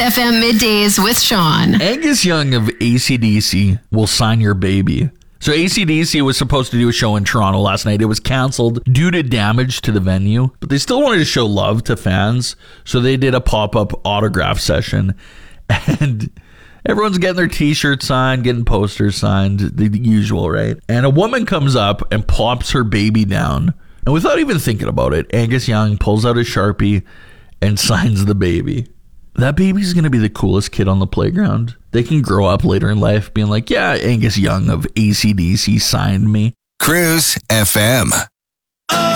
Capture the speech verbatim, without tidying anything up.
F M Middays with Sean. Angus Young of A C D C will sign your baby. So A C D C was supposed to do a show in Toronto last night. It was canceled due to damage to the venue, but they still wanted to show love to fans. So they did a pop-up autograph session, and everyone's getting their t-shirts signed, getting posters signed, the usual, right? And a woman comes up and plops her baby down. And without even thinking about it, Angus Young pulls out a Sharpie and signs the baby. That baby's going to be the coolest kid on the playground. They can grow up later in life being like, yeah, Angus Young of A C D C signed me. Cruise F M.